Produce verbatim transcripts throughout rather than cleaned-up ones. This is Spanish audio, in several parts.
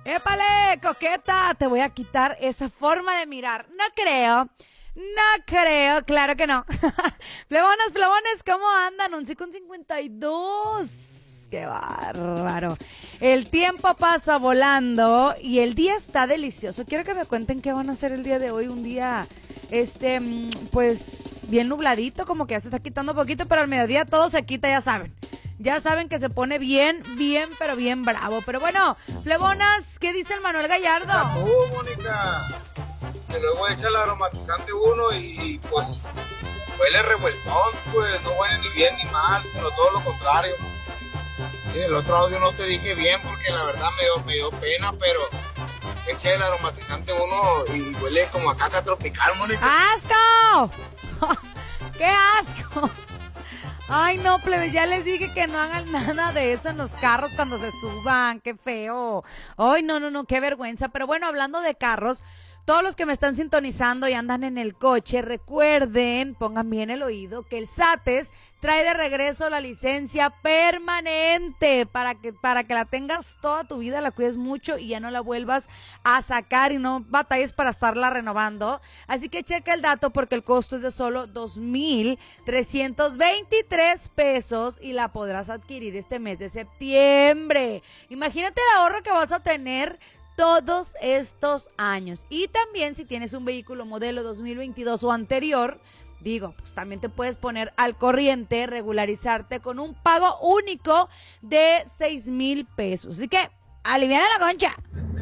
¡Épale, coqueta! Te voy a quitar esa forma de mirar. No creo. No creo, claro que no. Plebonas, plebones, ¿cómo andan? once con cincuenta y dos. ¡Qué bárbaro! El tiempo pasa volando y el día está delicioso. Quiero que me cuenten qué van a hacer el día de hoy. Un día, este, pues, bien nubladito, como que ya se está quitando un poquito, pero al mediodía todo se quita, ya saben. Ya saben que se pone bien, bien, pero bien bravo. Pero bueno, plebonas, ¿qué dice el Manuel Gallardo? Tú, Mónica, que luego echa el aromatizante uno y pues huele revueltón, pues no huele ni bien ni mal, sino todo lo contrario. Sí, el otro audio no te dije bien porque la verdad me dio, me dio pena, pero echa el aromatizante uno y huele como a caca tropical, Mónica. ¡Asco! ¡Qué asco! Ay, no, plebe, ya les dije que no hagan nada de eso en los carros cuando se suban. ¡Qué feo! Ay, no, no, no, qué vergüenza. Pero bueno, hablando de carros, todos los que me están sintonizando y andan en el coche, recuerden, pongan bien el oído, que el SATES trae de regreso la licencia permanente para que, para que la tengas toda tu vida, la cuides mucho y ya no la vuelvas a sacar y no batalles para estarla renovando. Así que checa el dato porque el costo es de solo dos mil trescientos veintitrés pesos y la podrás adquirir este mes de septiembre. Imagínate el ahorro que vas a tener todos estos años. Y también si tienes un vehículo modelo dos mil veintidós o anterior, digo, pues también te puedes poner al corriente, regularizarte con un pago único de seis mil pesos. Así que, aliviana la concha.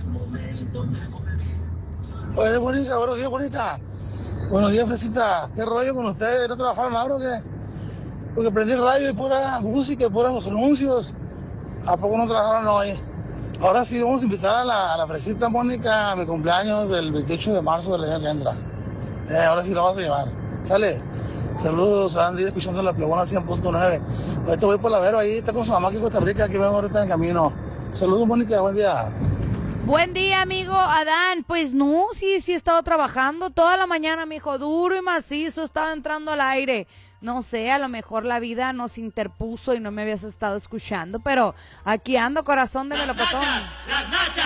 Oye, bonita, buenos días, bonita. Buenos días, Fresita. ¿Qué rollo con ustedes? ¿No trabajaron ahora o qué? Porque prendí el radio y pura música y puros anuncios. ¿A poco no trabajaron hoy? Ahora sí, vamos a invitar a la, a la Fresita Mónica a mi cumpleaños del veintiocho de marzo del año que entra. Eh, ahora sí la vas a llevar. Sale. Saludos a Andy, escuchando la Plebona cien punto nueve. Ahorita voy por la Vero, ahí está con su mamá aquí en Costa Rica, aquí vengo ahorita en camino. Saludos, Mónica, buen día. Buen día, amigo Adán. Pues no, sí, sí he estado trabajando toda la mañana, mijo, duro y macizo, estaba entrando al aire. No sé, a lo mejor la vida nos interpuso y no me habías estado escuchando, pero aquí ando, corazón de melopotón. ¡Las nachas!